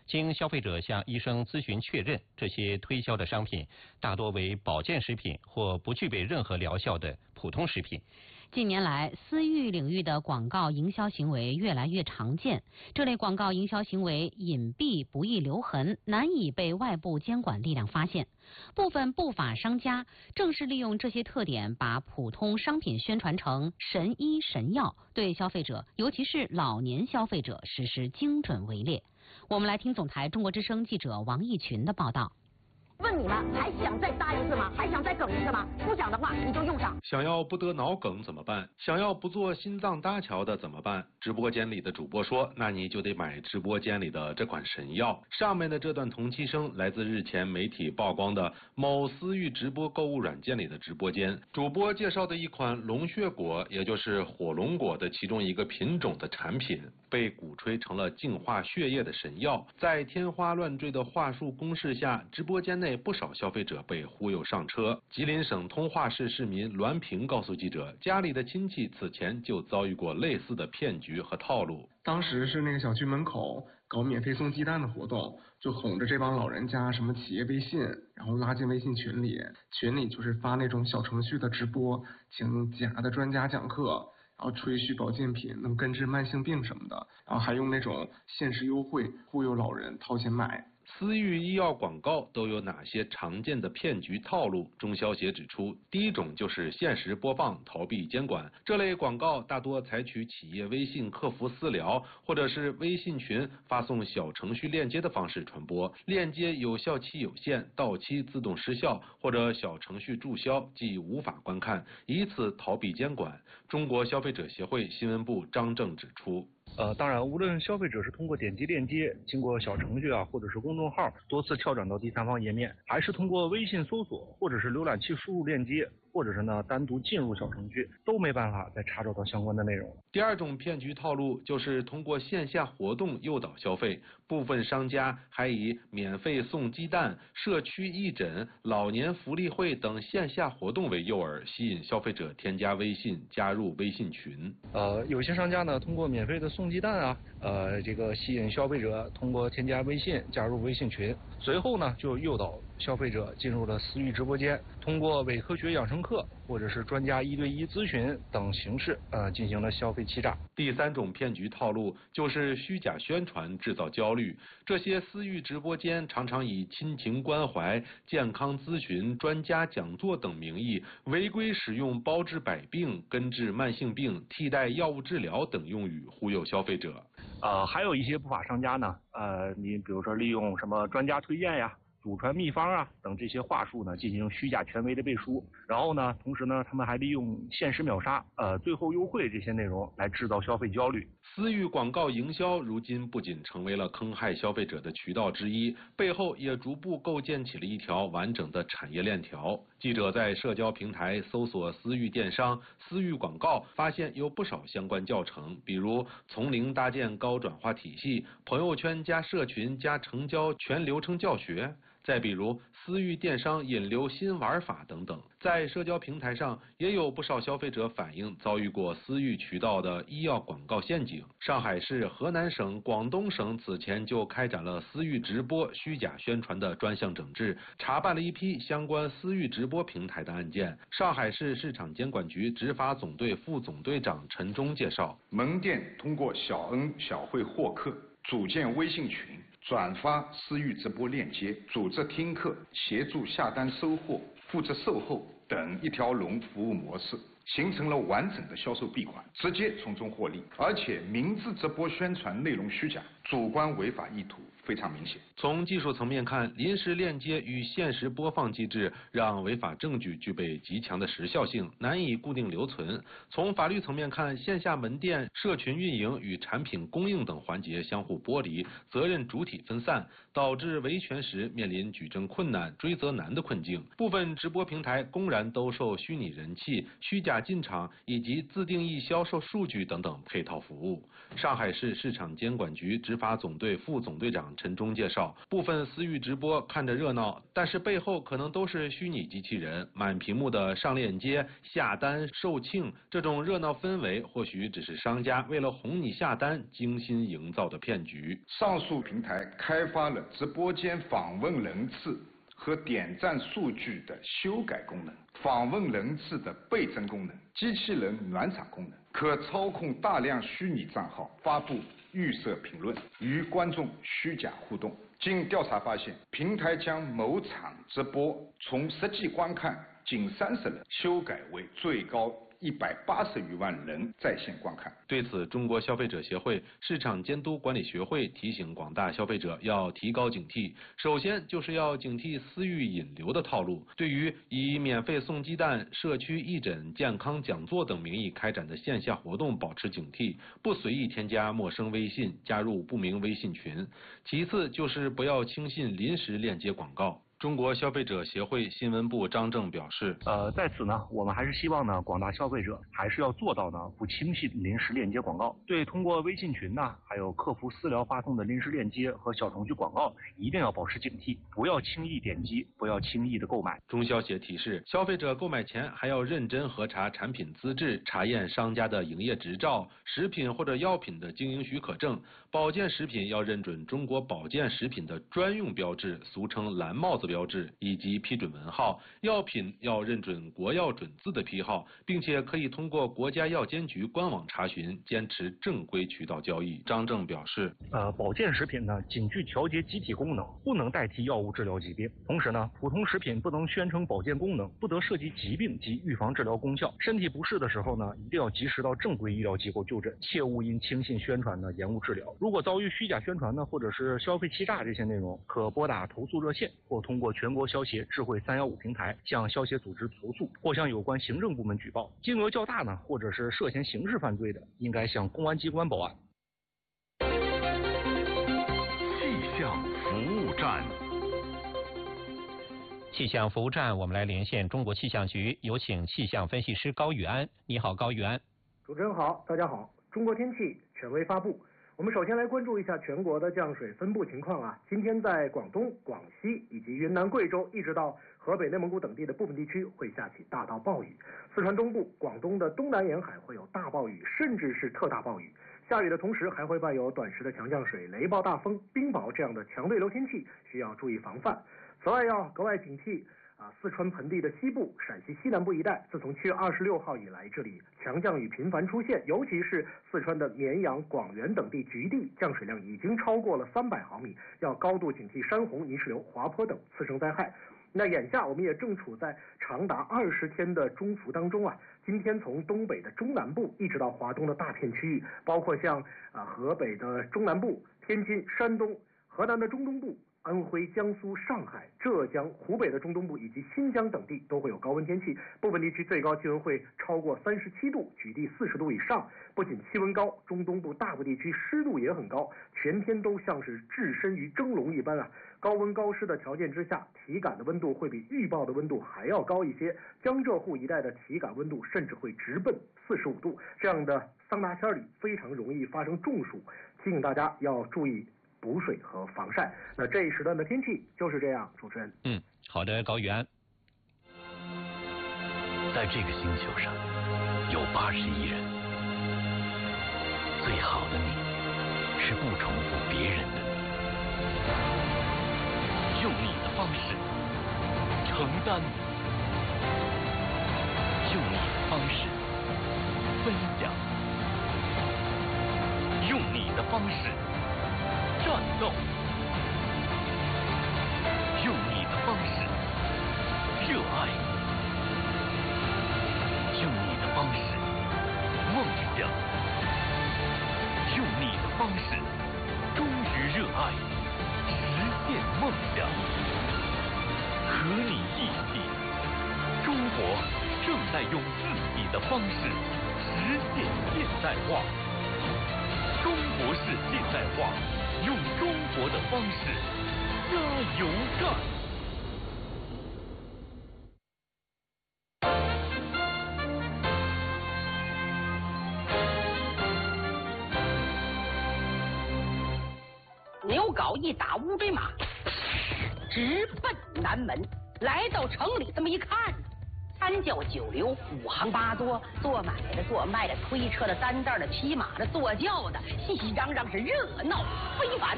经消费者向医生咨询确认，这些推销的商品大多为保健食品或不具备任何疗效的普通食品。 近年来，私域领域的广告营销行为越来越常见。这类广告营销行为隐蔽不易留痕，难以被外部监管力量发现。部分不法商家正是利用这些特点，把普通商品宣传成神医神药，对消费者，尤其是老年消费者实施精准围猎。我们来听总台中国之声记者王义群的报道。 问你们还想再搭一次吗？还想再梗一次吗？不想的话你就用上。 想要不得脑梗怎么办？想要不做心脏搭桥的怎么办？直播间里的主播说，那你就得买直播间里的这款神药。上面的这段同期声来自日前媒体曝光的某私域直播购物软件里的直播间，主播介绍的一款龙血果，也就是火龙果的其中一个品种的产品，被鼓吹成了净化血液的神药。在天花乱坠的话术攻势下，直播间内不少消费者被忽悠上车。吉林省通化市市民栾平告诉记者，家里的亲戚此前就遭遇过类似的骗局和套路。 当时是那个小区门口搞免费送鸡蛋的活动，就哄着这帮老人加什么企业微信，然后拉进微信群里就是发那种小程序的直播，请假的专家讲课，然后吹嘘保健品能根治慢性病什么的，然后还用那种限时优惠忽悠老人掏钱买。 私域医药广告都有哪些常见的骗局套路？中消协指出，第一种就是限时播放，逃避监管。这类广告大多采取企业微信客服私聊，或者是微信群发送小程序链接的方式传播，链接有效期有限，到期自动失效，或者小程序注销，即无法观看，以此逃避监管。中国消费者协会新闻部张正指出。 当然，无论消费者是通过点击链接，经过小程序或者是公众号多次跳转到第三方页面，还是通过微信搜索或者是浏览器输入链接，或者是单独进入小程序，都没办法再查找到相关的内容。 第二种骗局套路就是通过线下活动诱导消费，部分商家还以免费送鸡蛋、社区义诊、老年福利会等线下活动为诱饵，吸引消费者添加微信，加入微信群。 有些商家呢，通过免费的送鸡蛋吸引消费者通过添加微信加入微信群，随后呢就诱导消费者进入了私域直播间，通过伪科学养生课或者是专家1对1咨询等形式进行了消费欺诈。 第三种骗局套路就是虚假宣传，制造焦虑。这些私域直播间常常以亲情关怀、健康咨询、专家讲座等名义，违规使用包治百病、根治慢性病、替代药物治疗等用语忽悠消费者。 还有一些不法商家呢，你比如说利用什么专家推荐呀、祖传秘方等这些话术呢，进行虚假权威的背书，然后呢，同时呢，他们还利用限时秒杀、最后优惠这些内容来制造消费焦虑。 私域广告营销如今不仅成为了坑害消费者的渠道之一，背后也逐步构建起了一条完整的产业链条。记者在社交平台搜索私域电商、私域广告，发现有不少相关教程，比如从零搭建高转化体系、朋友圈加社群加成交全流程教学。再比如私域电商引流新玩法等等。在社交平台上也有不少消费者反映遭遇过私域渠道的医药广告陷阱。上海市、河南省、广东省此前就开展了私域直播虚假宣传的专项整治，查办了一批相关私域直播平台的案件。上海市市场监管局执法总队副总队长陈忠介绍， 门店通过小恩小惠获客，组建微信群，转发私域直播链接，组织听课，协助下单收货，负责售后等一条龙服务模式，形成了完整的销售闭环，直接从中获利。而且明知直播宣传内容虚假，主观违法意图非常明显。 从技术层面看，临时链接与限时播放机制让违法证据具备极强的时效性，难以固定留存。从法律层面看，线下门店、社群运营与产品供应等环节相互剥离，责任主体分散，导致维权时面临举证困难、追责难的困境。部分直播平台公然兜售虚拟人气、虚假进场以及自定义销售数据等等配套服务。上海市市场监管局执法总队副总队长陈忠介绍，部分私域直播看着热闹，但是背后可能都是虚拟机器人，满屏幕的上链接、下单、售罄，这种热闹氛围或许只是商家为了哄你下单精心营造的骗局。 上述平台开发了直播间访问人次和点赞数据的修改功能、访问人次的倍增功能、机器人暖场功能，可操控大量虚拟账号发布预设评论，与观众虚假互动。经调查发现，平台将某场直播从实际观看仅30人修改为最高180余万人在线观看。 对此，中国消费者协会市场监督管理学会提醒广大消费者要提高警惕。首先就是要警惕私域引流的套路。对于以免费送鸡蛋、社区义诊、健康讲座等名义开展的线下活动保持警惕，不随意添加陌生微信，加入不明微信群。其次就是不要轻信临时链接广告。中国消费者协会新闻部张正表示， 在此呢，我们还是希望呢，广大消费者还是要做到呢，不轻信临时链接广告。对通过微信群呢，还有客服私聊发送的临时链接和小程序广告，一定要保持警惕，不要轻易点击，不要轻易的购买。 中消协提示，消费者购买前还要认真核查产品资质，查验商家的营业执照、食品或者药品的经营许可证。保健食品要认准中国保健食品的专用标志，俗称蓝帽子标志以及批准文号，药品要认准国药准字的批号，并且可以通过国家药监局官网查询，坚持正规渠道交易。张正表示， 保健食品呢仅具调节机体功能，不能代替药物治疗疾病。同时呢，普通食品不能宣称保健功能，不得涉及疾病及预防治疗功效。身体不适的时候呢，一定要及时到正规医疗机构就诊，切勿因轻信宣传呢延误治疗。如果遭遇虚假宣传呢，或者是消费欺诈这些内容，可拨打投诉热线或通过全国消协智慧315平台向消协组织投诉，或向有关行政部门举报。金额较大呢，或者是涉嫌刑事犯罪的，应该向公安机关报案。 气象服务站， 气象服务站，我们来连线中国气象局，有请气象分析师高玉安。你好，高玉安。 主持人好，大家好。中国天气权威发布。我们首先来关注一下全国的降水分布情况啊。今天在广东、广西以及云南、贵州，一直到河北、内蒙古等地的部分地区会下起大到暴雨。四川东部、广东的东南沿海会有大暴雨，甚至是特大暴雨。下雨的同时，还会伴有短时的强降水、雷暴大风、冰雹这样的强对流天气，需要注意防范。此外，要格外警惕四川盆地的西部、陕西西南部一带，自从7月26号以来，这里强降雨频繁出现，尤其是四川的绵阳、广元等地局地降水量已经超过了300毫米，要高度警惕山洪、泥石流、滑坡等次生灾害。那眼下我们也正处在长达20天的中伏当中啊。今天从东北的中南部一直到华东的大片区域，包括像河北的中南部、天津、山东、河南的中东部、安徽、江苏、上海、浙江、湖北的中东部以及新疆等地都会有高温天气，部分地区最高气温会超过37度，局地40度以上。不仅气温高，中东部大部地区湿度也很高，全天都像是置身于蒸笼一般啊。高温高湿的条件之下，体感的温度会比预报的温度还要高一些，江浙沪一带的体感温度甚至会直奔45度，这样的桑拿天里非常容易发生中暑，提醒大家要注意补水和防晒。那这一时段的天气就是这样，主持人。 好的，高玉安。 在这个星球上有80亿人，最好的你是不重复别人的你，用你的方式承担，用你的方式分享，用你的方式战斗，用你的方式热爱，用你的方式梦想，用你的方式忠于热爱，实现梦想。和你一起，中国正在用自己的方式实现现代化。中国式现代化，用中国的方式加油干！ 牛皋一打乌骓马，直奔南门。来到城里，这么一看，三教九流、五行八作，做买的、做卖的、推车的、担担的、骑马的、坐轿的，熙熙攘攘，是热闹非凡。